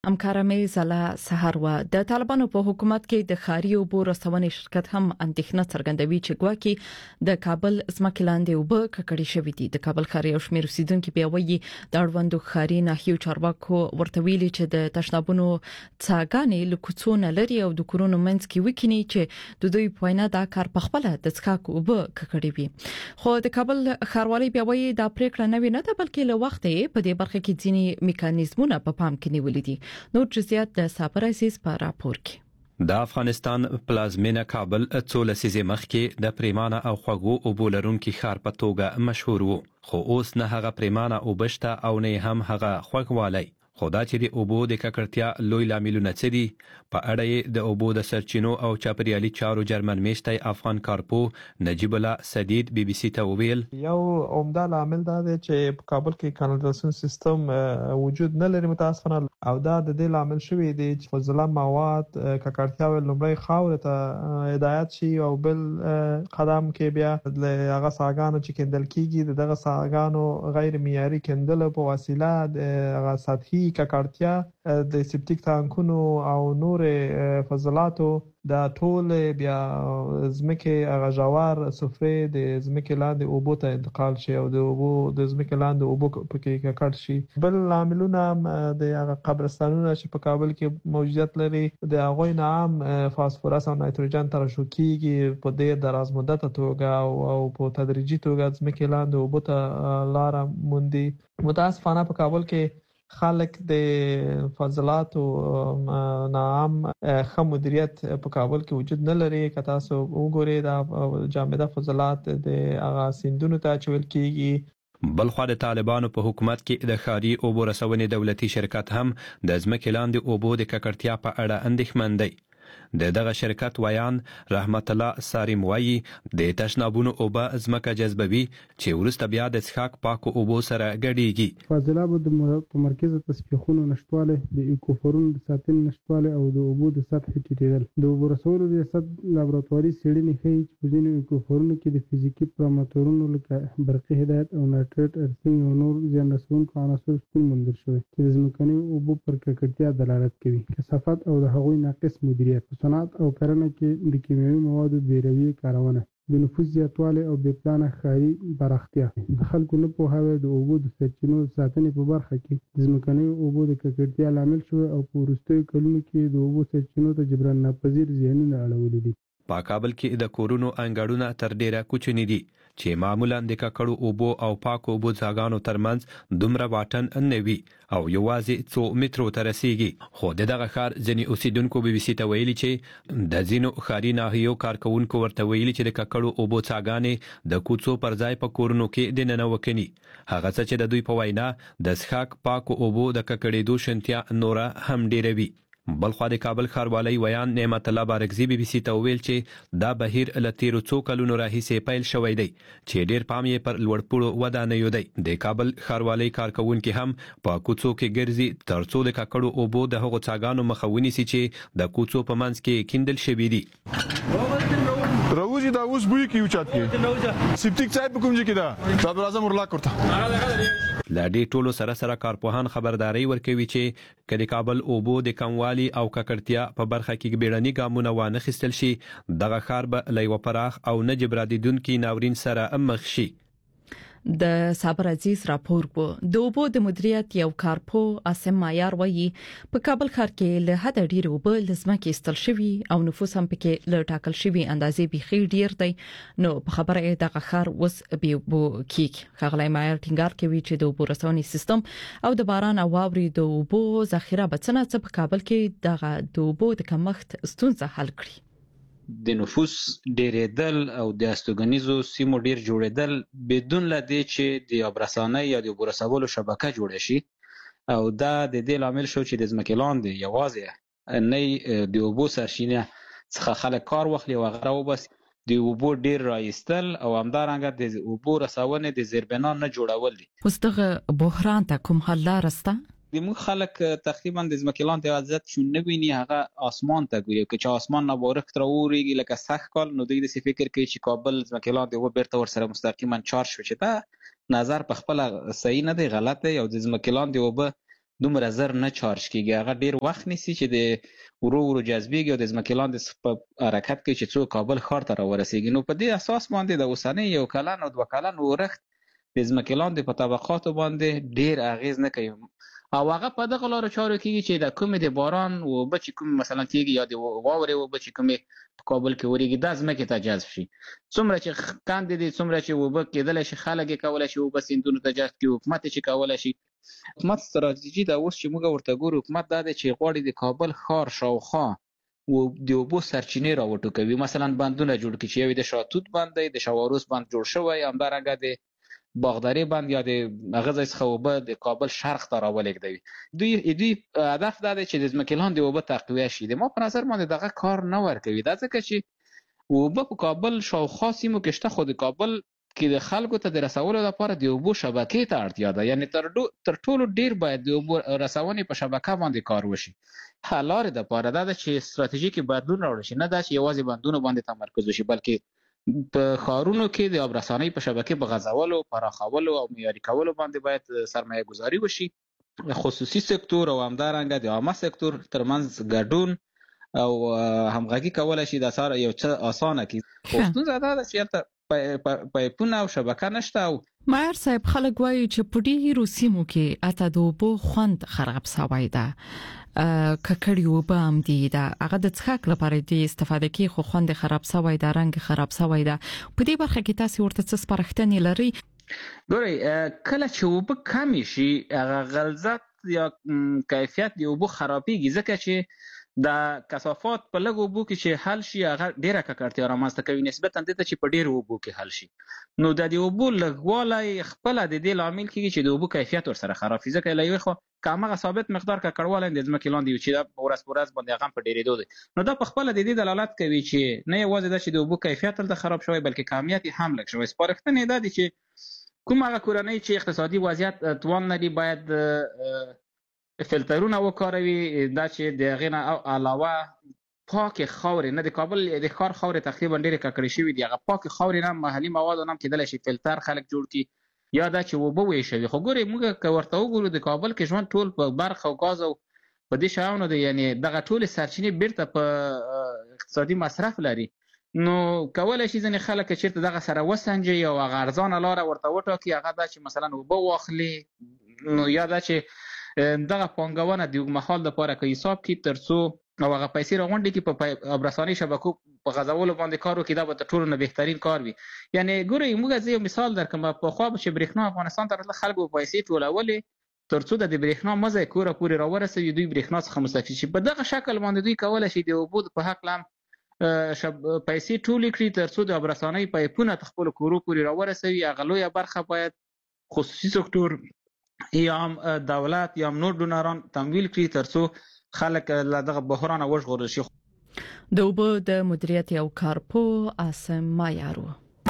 همکاره مې زلا سحر و د طالبانو په حکومت کې د خاري اوبو رسونې شرکت هم اندېښنه څرګندوي چې ګواکې د کابل ځمکې لاندې اوبه ککړې شوې دي. د کابل ښار یو شمېر اوسیدونکو بیا وایي د اړوندو ښاري ناحیو چارواکو ورته ویلي چې د تشنابونو څاګانې له کوڅو نه لري او د کورونو منځ کې وکینی چې د دوی په وینا دا کار په خپل د څښاک اوبه ککړې وي. خو د کابل ښاروالۍ بیا وایي دا پریکړه نه وي نه ده بلکې له وخت په دې برخه کې ځینې میکانیزمونه په پام کې نیولې دي. نور جزئیات د صابر عزیز په راپور کې. د افغانستان پلازمینه کابل څو لسیزې مخکې د پریمانه او خوږو اوبو لرونکي ښار په توګه مشهور وو، خو اوس نه هغه پریمانه اوبه شته او نه هم هغه خوږوالی. خو دا چې د اوبو د ککړتیا لوی لاملونه څه دي، په اړه یې د اوبو د سرچینو او چاپیریالي چارو جرمن میشتی افغان کارپو نجیب الله سدید بي بي سي ته وویل. یو عمده لامل دا دی چې په کابل کې کانالیزاسیون سیستم وجود نه لري متاسفانه، او دا د دې لامل شوی دی چې فضله مواد ککړتیا لومړی خاورې ته هدایت شي او بل قدم کې بیا د هغه ساګانو چې کندل کیږي دغه ساګانو غیر معیاري کندل په وسیله د هغه سطحي ککړتیا د سپټیک ټانکونو او نور فضلاتو دا ټول بیا زمکه هغه جوار سفرې د زمکه لاندې اوبو ته انتقال شي او د اوبو د زمکه لاندې اوبو پکې ککړ شي. بل لاملونه د هغه قبرستانونو چې په کابل کې موجودیت لري د هغوی نه هم فاسفورس او نایتروجن ترشح کیږي په ډیر دراز مدته توګه او په تدریجي توګه زمکه لاندې اوبو ته لار موندي. متاسفانه په کابل کې خلک د فضلاتو نام خه مدیریت په کابل کې وجود نه لري. که تاسو وګورئ د جامده فضلات د هغه سیندونو ته چول کیږي. بلخوا د طالبانو په حکومت کې د خاري اوبو رسونې دولتي شرکت هم د ځمکې لاندې اوبو د ککړتیا په اړه اندېښمن دی. دغه شرکت ویان رحمت الله ساریم وایي د تشنابونو اوبه ځمکه جذبوي چې ورسته بیا د څښاک پاکو اوبو سره ګډیږي. فاضلابو د متمرکزه تصفیحونو نشټواله، د ایکوفورونو د ساتنې نشټواله او د اوبو د سطح ټیټېدل. د اوبو رسولو ریاست لابراتواري څېړنې ښیي چې په ځینو ایکوفورونو کې د فزیکي پارامترونو لکه برقي هدایت او نایټریټ ارثینګ او نور زیان رسونکو عناصر شتون موندل شوی چې د ځمکنیو اوبو پر ککړتیا دلالت کوي. کثافت او د هغوی ناقص مدیریت، صنعت او کرنه کې د کیمیاوي موادو بیروي کارونه، د نفوس زیاتوالی او بې پلانه ښاري پراختیا، د خلکو نه پوهاوی د اوبو د سرچینو ساتنې په برخه کې د ځمکنیو اوبو د ککړتیا لامل شوی او په وروستیو کلونو کې د اوبو سرچینو ته جبران ناپذیر زیانونه اړولي دي. په کابل کې د کورونو انګړونه تر ډیره کوچني دي چې معمولا د ککړو اوبو او پاکو اوبو ځاګانو ترمنځ دومره واټن نه وي او یوازې څو مترو ته رسیږي. خو دغه ښار ځینې اوسیدونکو بي بي سي ته ویلي چې د ځینو ښاري ناحیو کارکونکو ورته ویلي چې د ککړو اوبو ځاګانې د کوڅو پر ځای په کورونو کې دننه وکني. هغه څه چې د دوی په وینا د څښاک پاکو اوبو د ککړېدو شنتیا نوره هم ډیروي. بلخوا د کابل ښاروالۍ ویان نعمت الله بارکزي بي بي سي ته ویل چې دا بهیر له تیرو څو کلونو راهیسې پیل شوی دی چې ډیر پام یې پر لوړپوړو ودانیو دی. د کابل ښاروالۍ کارکونکي هم په کوڅو کې ګرځي ترڅو د ککړو اوبو د هغو څاګانو مخه ونیسي چې د کوڅو په منځ کې کیندل شوي دي. روزي دا اوس بوی کیو چات کې سپټیک ځای په کوم ځای کې دا صدر اعظم ورلا کوړه. لا دې ټولو سره کارپوهان خبرداري ورکوي چې کله کابل اوبو د کموالي او ککړتیا په برخه کې بیړني ګامونه وانه خستل شي دغه ښار به له یو پراخ او نه جبرادیدونکي ناورین سره مخ شي. د صابر عزیز راپور وو. د اوبو د مدیریت یو کارپو اسم معیار وایي په کابل ښار کې له حد ډیر اوبه لزمکه استل شوی او نفوس هم پکې له ټاکل شوی اندازې بيخي ډیر دی. نو په خبره دغه ښار اوس بي بو کیږي. خغلای معیار ټینګار کوي چې د اوبو رسونې سیستم او د باران او واوري د اوبو ذخیره بڅنه څه په کابل کې دغه د اوبو د کمښت ستونزه حل کړي. د نفوس ډیریدل او د استوګنیزو سیمو ډیر جوړیدل بدون لدی چې د آبرسانه یا د اوبرسولو شبکه جوړه شي او دا د دې لامل شو چې د ځمکې لاندې یوازې نه د اوبو سرچینه څخه خلک کار واخلي او غره وبس د اوبو ډیر رایستل او همدارنګه د اوبو رسونې د زیربنا نه جوړول دي. اوس دغه بحران ته کوم حل راسته؟ د موږ خلک تقریبا د ځمکې لاندې عزت شو نه ویني، هغه اسمان ته ګوري. که چې اسمان نه بارک تر اوريږي لکه سخت کال نو دوی د فکر کوي چې کابل ځمکې لاندې و بیرته ور سره مستقیما چارج شو، چې دا نظر په خپل صحیح نه دی، غلط دی. او د ځمکې لاندې وب دومره زر نه چارج کیږي، هغه ډیر وخت نیسي چې د ورو ورو جذبېږي او د ځمکې لاندې په حرکت کې چې څو کابل ښار ته راورسېږي. نو په دې اساس باندې د اوسنۍ 1 کلن او 2 کلن ورښت د ځمکې لاندې په طبقاتو باندې ډیر اغیز نه کوي، او هغه په دغه لارو چارو کېږي چې د کومې د باران اوبه چې کوم مثلا کېږي یا د واورې اوبه چې کومې په کابل کې ورېږي دا ځمکې ته جذب شي. څومره چې کاندې دي څومره چې اوبه کېدلی شي خلک یې کولی شي اوبه سیندونو ته جذب کړي، حکومت یې چې کولی شي. حکومت ستراتیژي دا اوس چې موږ ورته ګورو، حکومت دا دی چې غواړي د کابل ښار شاوخوا د اوبو سرچینې راوټوکوي. مثلا بندونه جوړ کړي چې یو د شاتوت بند دی، د شاواروس بند جوړ شوی، همدارنګه د باغداري بند یا د هغه ځای څخه اوبه د کابل شرق ته راولېږدوي. دوی هدف دا دی چې د ځمکې لاندې اوبه تقویه شي. د ما په نظر باندې دغه کار نه ورکوي، دا ځکه چې اوبه په کابل شاوخوا سیمو کې شته، خو د کابل کې د خلکو ته د رسولو لپاره د اوبو شبکې ته اړتیا ده. یعنې تر ټولو ډیر باید د اوبو رسونې په شبکه باندې کار وشي. لارې دپاره دا ده چې ستراتیژیک بدلون راوړل شي، نه دا چې یوازې بندونو باندې تمرکز وشي، بلکې په ښارونو کې د آب رسانۍ په شبکې په غځولو، پراخولو او معیاري کولو باندې باید سرمایه گذاري وشي. خصوصي سکتور او همدارنګه د عامه سکتور ترمنځ ګډون او همغږي کولی شي دا سره یو څه اسانه کړي. خو ستونزه دا ده چې هلته پایپونه او شبکه نشته. او مایر صاحب خلک وایي چې په ډېرو سیمو کې اته د اوبو خوند خراب شوی ده، ککړې اوبه هم دي، دا هغه د څښاک لپاره د استفاده کې خو خوند خراب شوی ده، رنګ خراب شوی ده. په دې برخه کې تاسو ورته څه سپارښتنې لرئ؟ ګورئ، کله چې اوبه کمې شي هغه غلظت یا کیفیت د اوبو خرابېږي، ځکه چې د کثافات په لږو اوبو کې چې حل شي هغه ډیره ککړتیا رامنځته کوي نسبتا دې ته چې په ډیرو اوبو کې حل شي. نو د دې اوبو لږوالی خپله د دې لامل کېږي چې د اوبو کیفیت ورسره خراب شي، ځکه له یوې خوا که همغه ثابت مقدار ککړوالی د ځمکې لاندې وي چې دا په ورځ په ورځ باندې هغه هم په ډېرېدو دی، نو دا په خپله د دې دلالت کوي چې نه یوازې دا چې د اوبو کیفیت هلته خراب شوی بلکې کمیت یې هم لږ شوی. سپارښتنې دا دي چې کوم هغه کورنۍ چې اقتصادي وضعیت توان لري باید فلټرونه وکاروي، دا چې د هغې نه علاوه پاکې خاورې، نه د کابل د ښار خاورې تقریبا ډېرې ککړې شوي دي، هغه پاکې خاورې نه محلي موادو نه هم کېدلی شي فلټر خلک جوړ کړي، یا دا چې اوبه ویشوي. خو ګورئ موږ که ورته وګورو د کابل کې ژوند ټول په برق او ګاز او په دې شیانو دی، یعنې دغه ټولې سرچینې بیرته په اقتصادي مصرف لري. نو کولی شي ځینې خلک که چېرته دغه سره وسنجي او هغه ارزانه لاره ورته وټاکي، هغه دا چې مثلا اوبه واخلي، نو یا دا چې دغه پانګونه د اوږدمهال دپاره که حساب کړي تر څو او هغه پیسې راغونډې کړي په آب رسانۍ شبکو په غځولو باندې کار وکړي، دا به تر ټولو نه بهترین کار وي. یعنې ګورئ موږ زه یو مثال درکړم، پخوا به چې برېښنا افغانستان ته راتله خلکو به پیسې ټولولې تر څو د برېښنا مزی کوره پورې راورسوي، دوی برېښنا څخه مستفید شي. په دغه شکل باندې دوی کولی شي د اوبو په هکله هم پیسې ټولې کړي تر څو د آب رسانۍ پایپونه تر خپلو کورو پورې راورسوي. هغه لویه برخه باید خصوصي سکتور یا هم دولت یا هم نور ډونران تمویل کړي تر څو خلک له دغه بحرانه وژغورل شي. د اوبو د مدیریت یو کارپوه عاصم مایارو.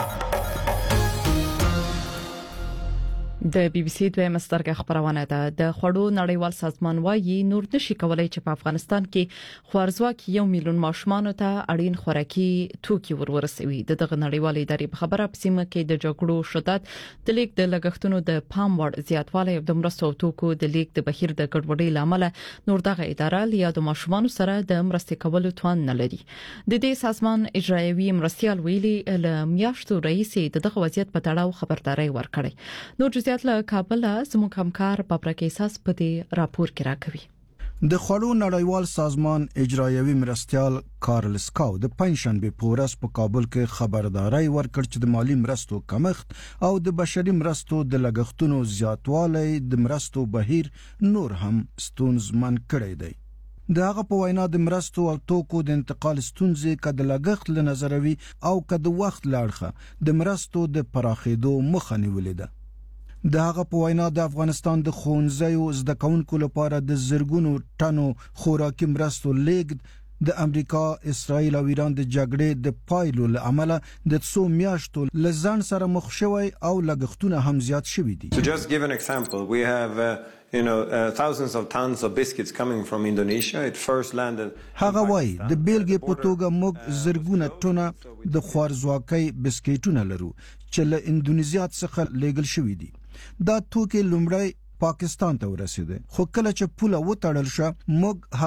د بي بي سي دویمه سترګه خبرونه ده. د خوړو نړیوال سازمان وايي نور نشي کولای چې په افغانستان کې خوارزواکي 1 میلیون ماشومان ته اړین خوراکي توکي ورسوي. دغه نړیوال ادارې په خبره په سیمه کې د جګړو شدت، د لیک د لګښتونو د پام وړ زیاتوالی او د مرستو توکو د لیک د بهیر د ګډوډۍ لامل نور دغه اداره یا د ماشومان سره د مرستې کولو توان نه لري. د دې سازمان اجرایوي مرستيال ویلي ل میاشتو رئیس دغه وضعیت په تړاو خبرداري ورکړي. نور له کابل زموږ همکار بابرک احساس په دې راپور کې راکوي. د خوړو نړیوال سازمان اجرایوي مرستيال کارل سکاو د پنځشنبه په ورځ په کابل کې خبرداري ورکړ چې د مالی مرستو کمښت او د بشري مرستو د لګښتونو زیاتوالی د مرستو بهیر نور هم ستونزمن کړی دی. د هغه په وینا د مرستو او توکو د انتقال ستونزې کده لګښت له نظروي او کده وخت لاړخه د مرستو د پراخېدو مخه نیولې ده. د هغه په وینا د افغانستان د ښوونځیو زده کوونکو لپاره د زرګونو ټنو خوراکي مرستو لیږد د امریکا، اسرائیل او ایران د جګړې د پایلو له امله د څو میاشتو له ځان سره مخ شوی او لګښتونه هم زیات شوي دي. To just give an example, we have thousands of tons of biscuits coming from Indonesia. It first landed. هغه وایي د بیلګې په توګه موږ زرګونه ټنه د خوارزواکۍ بسکټونه لرو چې له اندونیزیا څخه لیږل شوي دي. دا توکي لومړی پاکستان ته ورسېده. خو کله چې پوله وتړل شو موږ